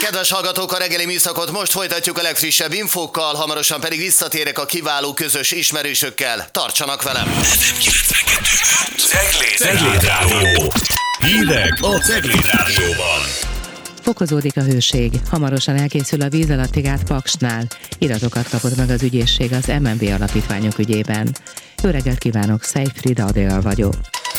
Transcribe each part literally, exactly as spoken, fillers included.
Kedves hallgatók, a reggeli műszakot most folytatjuk a legfrissebb infókkal, hamarosan pedig visszatérek a kiváló közös ismerősökkel. Tartsanak velem! ef em kilencvenkettő Cegléd Rádió. Hírek a Cegléd Rádióban. Fokozódik a hőség. Hamarosan elkészül a víz alatti gát Paksnál. Iratokat kapott meg az ügyészség az em en bé alapítványok ügyében. Jó reggelt kívánok, Szejfrida Adél vagyok.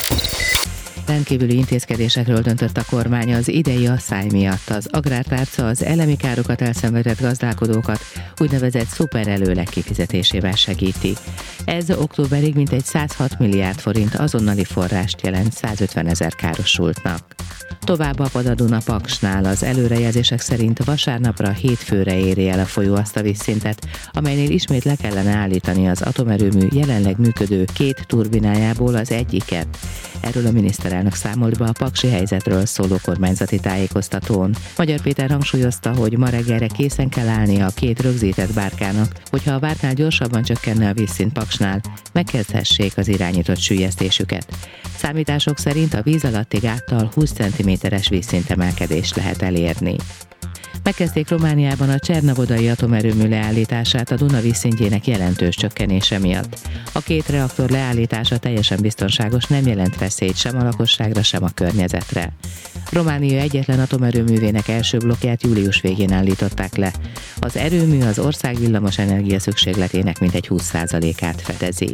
Rendkívüli intézkedésekről döntött a kormány az idei asszály miatt. Az agrártárca az elemi károkat elszenvedett gazdálkodókat úgynevezett szuperelőleg kifizetésével segíti. Ez októberig mintegy százhat milliárd forint azonnali forrást jelent százötven ezer károsultnak. Tovább apad a Duna Paksnál, az előrejelzések szerint vasárnapra hétfőre éri el a folyó azt a vízszintet, amelynél ismét le kellene állítani az atomerőmű jelenleg működő két turbinájából az egyiket. Erről a miniszterelnök számolt be a paksi helyzetről szóló kormányzati tájékoztatón. Magyar Péter hangsúlyozta, hogy ma reggelre készen kell állnia a két rögzített bárkának, hogyha a vártnál gyorsabban csökkenne a vízszint Paksnál, megkezdhessék az irányított süllyesztésüket. Számítások szerint a víz alatti gáttal húsz centiméteres vízszintemelkedést lehet elérni. Megkezdték Romániában a Csernavodai atomerőmű leállítását a Duna vízszintjének jelentős csökkenése miatt. A két reaktor leállítása teljesen biztonságos, nem jelent veszélyt sem a lakosságra, sem a környezetre. Románia egyetlen atomerőművének első blokkját július végén állították le. Az erőmű az ország villamos energia szükségletének mintegy húsz százalékát fedezi.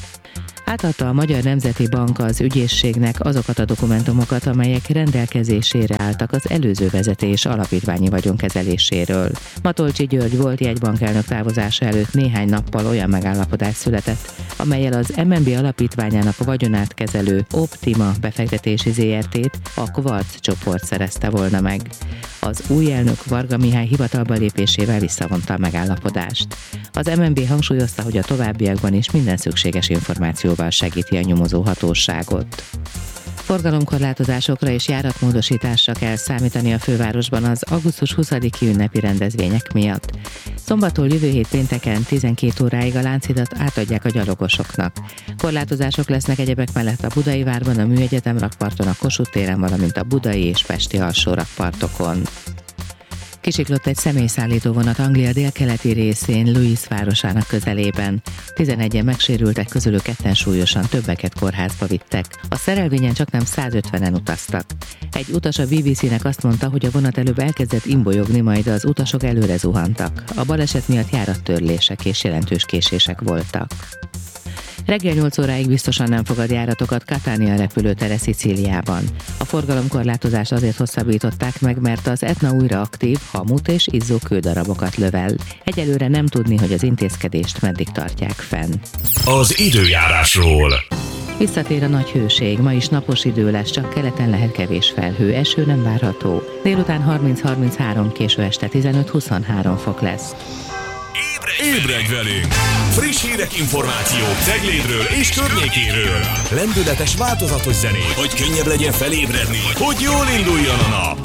Átadta a Magyar Nemzeti Bank az ügyészségnek azokat a dokumentumokat, amelyek rendelkezésére álltak az előző vezetés alapítványi vagyonkezeléséről. Matolcsy György volt jegybankelnök távozása előtt néhány nappal olyan megállapodás született, amellyel az em en bé alapítványának a vagyonát kezelő Optima befektetési zé er té-t a Quartz csoport szerezte volna meg. Az új elnök Varga Mihály hivatalba lépésével visszavonta a megállapodást. Az em en bé hangsúlyozta, hogy a továbbiakban is minden szükséges információval segíti a nyomozó hatóságot. Forgalomkorlátozásokra és járatmódosításra kell számítani a fővárosban az augusztus huszadiki ünnepi rendezvények miatt. Szombattól jövő hét pénteken tizenkét óráig a Lánchidat átadják a gyalogosoknak. Korlátozások lesznek egyebek mellett a Budai Várban, a Műegyetem rakparton, a Kossuth téren, valamint a budai és pesti alsó rakpartokon. Kisiklott egy személyszállító vonat Anglia délkeleti részén, Louis városának közelében. tizenegyen megsérültek, közülük ketten súlyosan, többeket kórházba vittek. A szerelvényen csaknem százötvenen utaztak. Egy utas a bé bé cé-nek azt mondta, hogy a vonat előbb elkezdett imbolyogni, majd az utasok előre zuhantak. A baleset miatt járattörlések és jelentős késések voltak. Reggel nyolc óráig biztosan nem fogad járatokat Catania repülőtere Szicíliában. A forgalomkorlátozást azért hosszabbították meg, mert az Etna újra aktív, hamut és izzó kődarabokat lövel. Egyelőre nem tudni, hogy az intézkedést meddig tartják fenn. Az időjárásról. Visszatér a nagy hőség, ma is napos idő lesz, csak keleten lehet kevés felhő, eső nem várható. Délután harminc-harminchárom, késő este tizenöt-huszonhárom fok lesz. Ébredj velünk! Friss hírek, információk Ceglédről és környékéről. Lendületes, változatos zenék, hogy könnyebb legyen felébredni, hogy jól induljon a nap.